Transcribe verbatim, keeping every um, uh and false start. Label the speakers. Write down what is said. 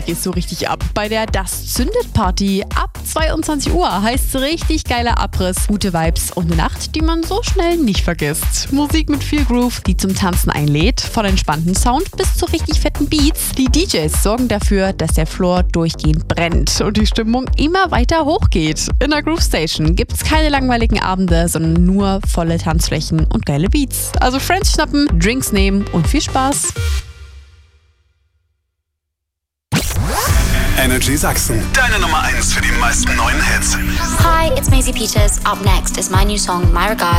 Speaker 1: gehst du richtig ab. Bei der Das Zündet Party ab zweiundzwanzig Uhr heißt richtig geiler Abriss, gute Vibes und eine Nacht, die man so schnell nicht vergisst. Musik mit viel Groove, die zum Tanzen einlädt, von entspannten Sound bis zu richtig fetten Beats. Die D Js sorgen dafür, dass der Floor durchgehend brennt und die Stimmung immer weiter hochgeht. In der Groove Station gibt's keine langweiligen Abende, sondern nur volle Tanzflächen und geile Beats. Also Friends schnappen, Drinks nehmen und viel Spaß.
Speaker 2: Energy Sachsen, deine Nummer eins für die meisten neuen Hits.
Speaker 3: Hi, it's Maisie Peters. Up next is my new song, My Regards.